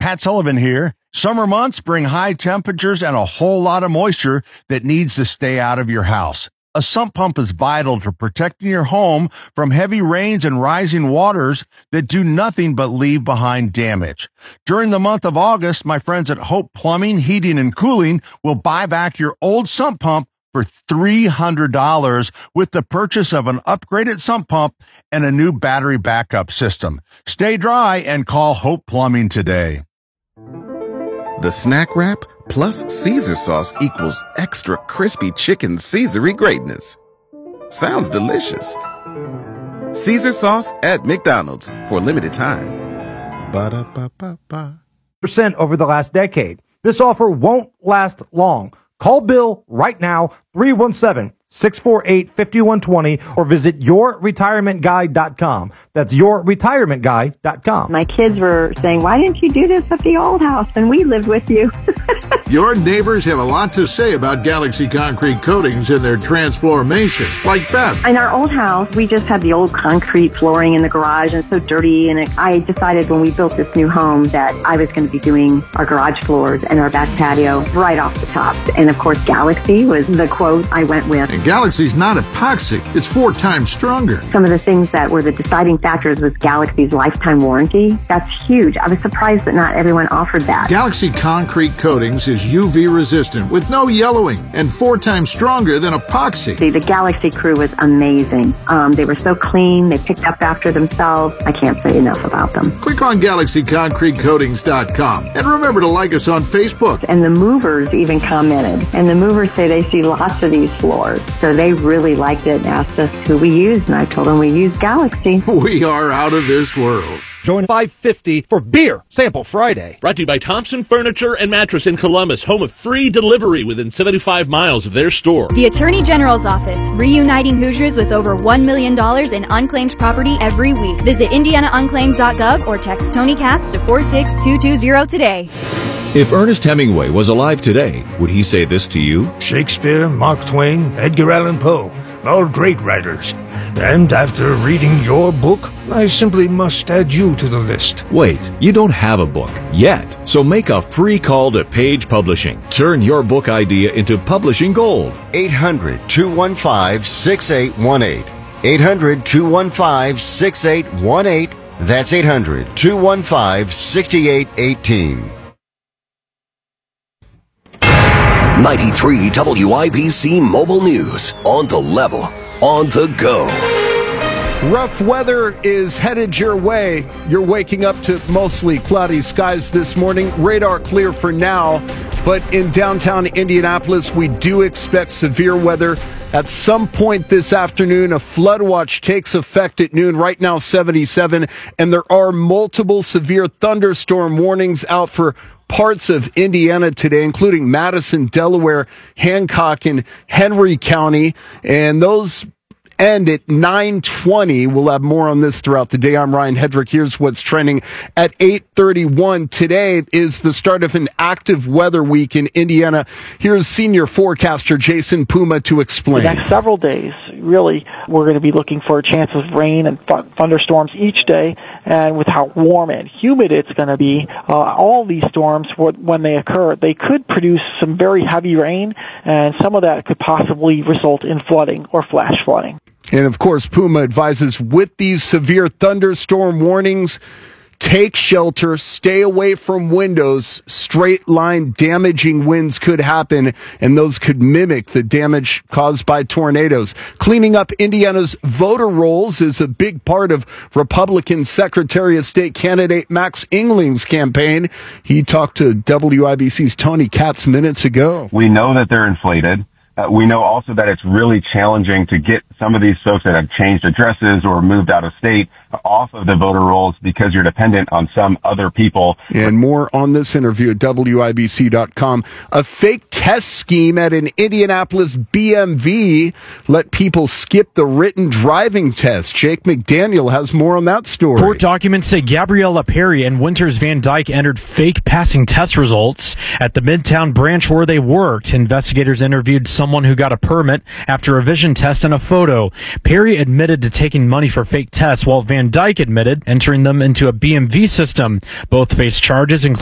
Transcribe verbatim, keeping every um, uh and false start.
Pat Sullivan here. Summer months bring high temperatures and a whole lot of moisture that needs to stay out of your house. A sump pump is vital to protecting your home from heavy rains and rising waters that do nothing but leave behind damage. During the month of August, my friends at Hope Plumbing, Heating, and Cooling will buy back your old sump pump for three hundred dollars with the purchase of an upgraded sump pump and a new battery backup system. Stay dry and call Hope Plumbing today. The snack wrap plus Caesar sauce equals extra crispy chicken Caesary greatness. Sounds delicious. Caesar sauce at McDonald's for a limited time. Ba-da-ba-ba-ba. Percent over the last decade. This offer won't last long. Call Bill right now, three one seven, six four eight, five one two zero, or visit your retirement guide dot com. That's your retirement guide dot com. My kids were saying, why didn't you do this at the old house when we lived with you? Your neighbors have a lot to say about Galaxy Concrete Coatings and their transformation, like Beth. In our old house, we just had the old concrete flooring in the garage, and it's so dirty. And it, I decided when we built this new home that I was going to be doing our garage floors and our back patio right off the top. And of course, Galaxy was the quote I went with. And Galaxy's not epoxy. It's four times stronger. Some of the things that were the deciding factors was Galaxy's lifetime warranty. That's huge. I was surprised that not everyone offered that. Galaxy Concrete Coatings is U V resistant with no yellowing and four times stronger than epoxy. See, the Galaxy crew was amazing. Um, they were so clean. They picked up after themselves. I can't say enough about them. Click on Galaxy Concrete Coatings dot com and remember to like us on Facebook. And the movers even commented. And the movers say they see lots of these floors. So they really liked it and asked us who we used. And I told them we use Galaxy. We are out of this world. Join five fifty for Beer Sample Friday. Brought to you by Thompson Furniture and Mattress in Columbus, home of free delivery within seventy-five miles of their store. The Attorney General's Office, reuniting Hoosiers with over one million dollars in unclaimed property every week. Visit indiana unclaimed dot gov or text Tony Katz to four six two two zero today. If Ernest Hemingway was alive today, would he say this to you? Shakespeare, Mark Twain, Edgar Allan Poe, all great writers. And after reading your book, I simply must add you to the list. Wait, you don't have a book yet, so make a free call to Page Publishing. Turn your book idea into publishing gold. eight hundred, two one five, six eight one eight. eight hundred, two one five, six eight one eight. That's eight hundred, two one five, six eight one eight. ninety-three W I B C Mobile News. On the level, on the go. Rough weather is headed your way. You're waking up to mostly cloudy skies this morning. Radar clear for now, but in downtown Indianapolis, we do expect severe weather. At some point this afternoon, a flood watch takes effect at noon, right now seventy-seven, and there are multiple severe thunderstorm warnings out for parts of Indiana today, including Madison, Delaware, Hancock, and Henry County, and those end at nine twenty. We'll have more on this throughout the day. I'm Ryan Hedrick. Here's what's trending at eight thirty-one. Today is the start of an active weather week in Indiana. Here's senior forecaster Jason Puma to explain. The next several days, really, we're going to be looking for a chance of rain and th- thunderstorms each day, and with how warm and humid it's going to be, uh, all these storms, when they occur, they could produce some very heavy rain, and some of that could possibly result in flooding or flash flooding. And of course, Puma advises with these severe thunderstorm warnings, take shelter, stay away from windows. Straight line damaging winds could happen, and those could mimic the damage caused by tornadoes. Cleaning up Indiana's voter rolls is a big part of Republican Secretary of State candidate Max Engling's campaign. He talked to W I B C's Tony Katz minutes ago. We know that they're inflated. Uh, we know also that it's really challenging to get some of these folks that have changed addresses or moved out of state off of the voter rolls because you're dependent on some other people. And more on this interview at W I B C dot com. A fake test scheme at an Indianapolis B M V let people skip the written driving test. Jake McDaniel has more on that story. Court documents say Gabriella Perry and Winters Van Dyke entered fake passing test results at the Midtown branch where they worked. Investigators interviewed some someone who got a permit after a vision test and a photo. Perry admitted to taking money for fake tests, while Van Dyke admitted entering them into a B M V system. Both face charges, including